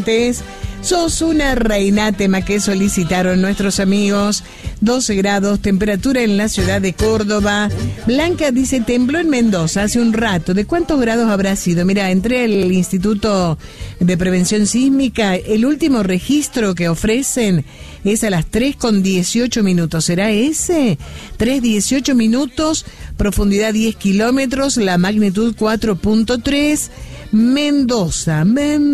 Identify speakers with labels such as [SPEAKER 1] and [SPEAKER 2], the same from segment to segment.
[SPEAKER 1] Sos una reina, tema que solicitaron nuestros amigos. 12 grados, temperatura en la ciudad de Córdoba. Blanca dice, tembló en Mendoza hace un rato. ¿De cuántos grados habrá sido? Mira, entré al Instituto de Prevención Sísmica. El último registro que ofrecen es a las 3:18. ¿Será ese? 3:18 minutos, profundidad 10 kilómetros, la magnitud 4.3. Mendoza.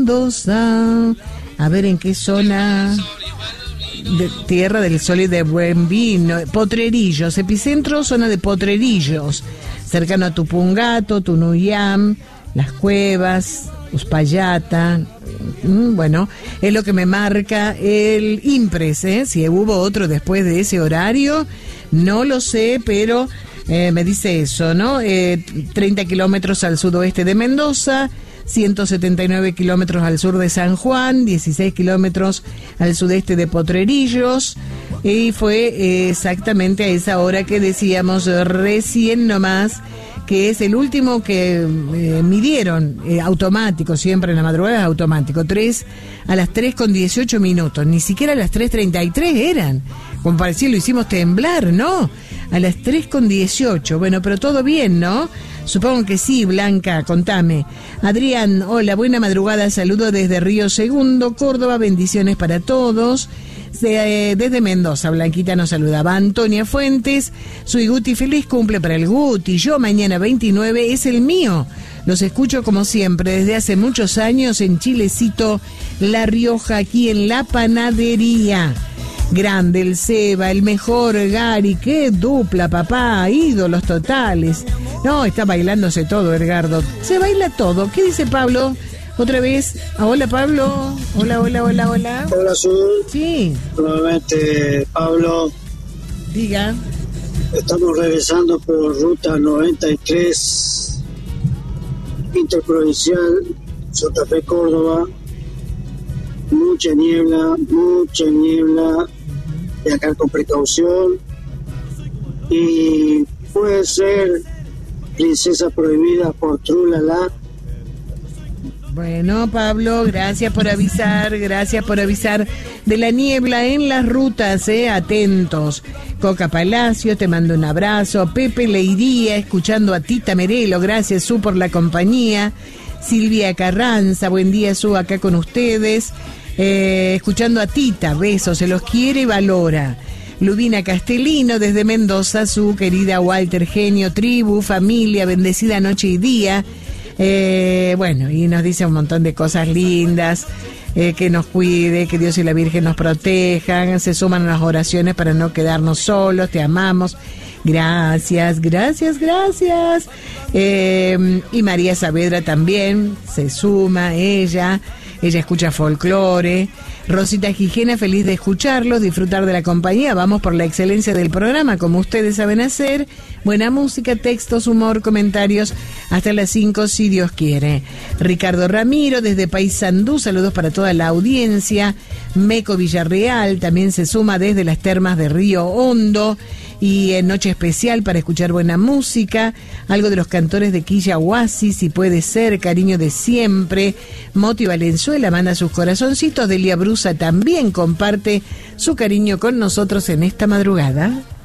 [SPEAKER 1] A ver en qué zona. De Tierra del Sol y de Buen Vino. Potrerillos, epicentro, zona de Potrerillos, cercano a Tupungato, Tunuyán, Las Cuevas, Uspallata. Bueno, es lo que me marca el IMPRES, ¿eh? Si hubo otro después de ese horario, no lo sé, pero me dice eso, ¿no? 30 kilómetros al sudoeste de Mendoza, 179 kilómetros al sur de San Juan, 16 kilómetros al sudeste de Potrerillos, y fue exactamente a esa hora que decíamos recién nomás, que es el último que midieron, automático, siempre en la madrugada es automático, a las 3:18, ni siquiera a las 3:33 eran, como para decir, lo hicimos temblar, ¿no? A las 3:18, bueno, pero todo bien, ¿no? Supongo que sí, Blanca, contame. Adrián, hola, buena madrugada, saludo desde Río Segundo, Córdoba, bendiciones para todos. Desde Mendoza, Blanquita nos saludaba. Antonia Fuentes, soy Guti, feliz cumple para el Guti. Yo mañana 29 es el mío. Los escucho como siempre desde hace muchos años en Chilecito, La Rioja, aquí en La Panadería. Grande el Seba, el mejor Gary, qué dupla, papá, ídolos totales. No, está bailándose todo, Edgardo. Se baila todo. ¿Qué dice Pablo? Otra vez. Hola, Pablo. Hola.
[SPEAKER 2] Hola, Azul.
[SPEAKER 1] Sí.
[SPEAKER 2] Nuevamente, Pablo.
[SPEAKER 1] Diga.
[SPEAKER 2] Estamos regresando por ruta 93, interprovincial, Santa Fe, Córdoba. Mucha niebla. Viajar con precaución. Y puede ser Princesa Prohibida por Trulala.
[SPEAKER 1] Bueno, Pablo, gracias por avisar de la niebla en las rutas, atentos. Coca Palacio, te mando un abrazo. Pepe Leiría, escuchando a Tita Merelo, gracias, Su, por la compañía. Silvia Carranza, buen día, Su, acá con ustedes. Escuchando a Tita, besos, se los quiere y valora. Lubina Castellino, desde Mendoza, Su, querida Walter Genio, tribu, familia, bendecida noche y día. Bueno, y nos dice un montón de cosas lindas, que nos cuide, que Dios y la Virgen nos protejan, se suman a las oraciones para no quedarnos solos, te amamos, gracias. Y María Saavedra también se suma, ella escucha folclore. Rosita Gijena, feliz de escucharlos, disfrutar de la compañía, vamos por la excelencia del programa, como ustedes saben hacer, buena música, textos, humor, comentarios, hasta las 5 si Dios quiere. Ricardo Ramiro, desde Paysandú, saludos para toda la audiencia. Meco Villarreal también se suma desde las termas de Río Hondo, y en noche especial para escuchar buena música, algo de los cantores de Quilla Huasi, si puede ser, cariño de siempre. Moti Valenzuela manda sus corazoncitos, Delia Brusa también comparte su cariño con nosotros en esta madrugada.